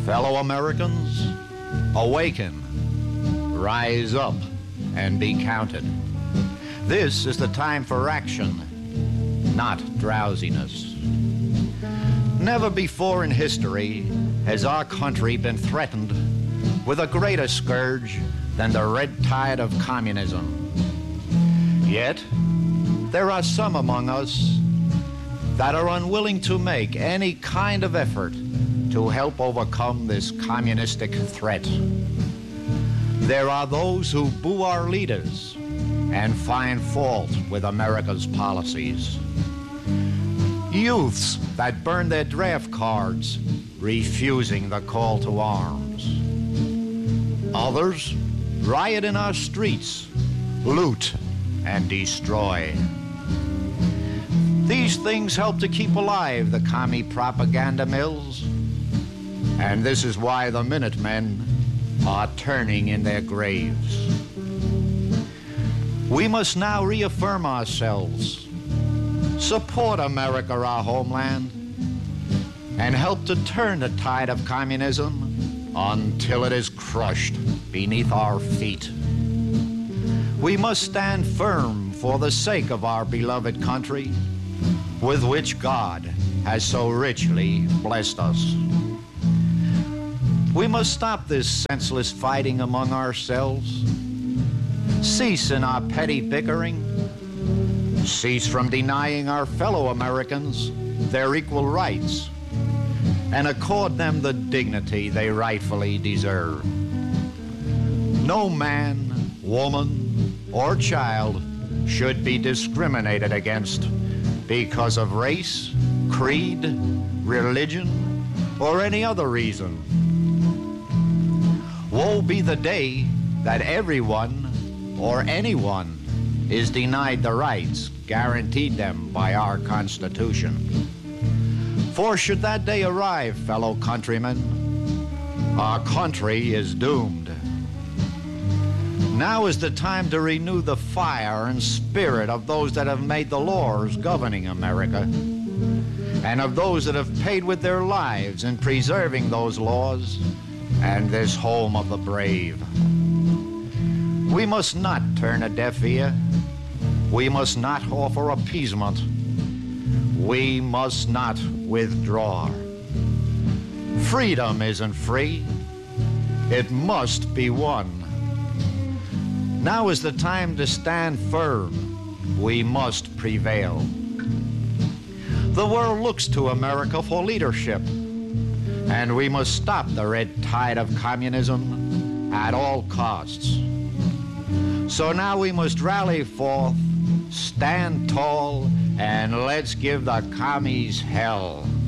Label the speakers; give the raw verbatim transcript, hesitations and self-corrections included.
Speaker 1: Fellow Americans, awaken, rise up, and be counted. This is the time for action, not drowsiness. Never before in history has our country been threatened with a greater scourge than the red tide of communism. Yet, there are some among us that are unwilling to make any kind of effort to help overcome this communistic threat. There are those who boo our leaders and find fault with America's policies. Youths that burn their draft cards, refusing the call to arms. Others riot in our streets, loot and destroy. These things help to keep alive the commie propaganda mills, and this is why the Minutemen are turning in their graves. We must now reaffirm ourselves, support America, our homeland, and help to turn the tide of communism until it is crushed beneath our feet. We must stand firm for the sake of our beloved country, with which God has so richly blessed us. We must stop this senseless fighting among ourselves, cease in our petty bickering, cease from denying our fellow Americans their equal rights, and accord them the dignity they rightfully deserve. No man, woman, or child should be discriminated against because of race, creed, religion, or any other reason. Woe be the day that everyone or anyone is denied the rights guaranteed them by our Constitution. For should that day arrive, fellow countrymen, our country is doomed. Now is the time to renew the fire and spirit of those that have made the laws governing America, and of those that have paid with their lives in preserving those laws and this home of the brave. We must not turn a deaf ear. We must not offer appeasement. We must not withdraw. Freedom isn't free. It must be won. Now is the time to stand firm. We must prevail. The world looks to America for leadership, and we must stop the red tide of communism at all costs. So now we must rally forth, stand tall, and let's give the commies hell.